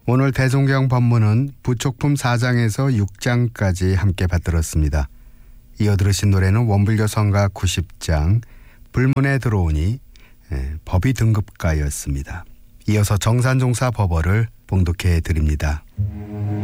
오늘 대종경 법문은 부촉품 4장에서 6장까지 함께 받들었습니다. 이어 들으신 노래는 원불교 성가 90장 불문에 들어오니 법이 등급가였습니다. 이어서 정산종사 법어를 봉독해 드립니다.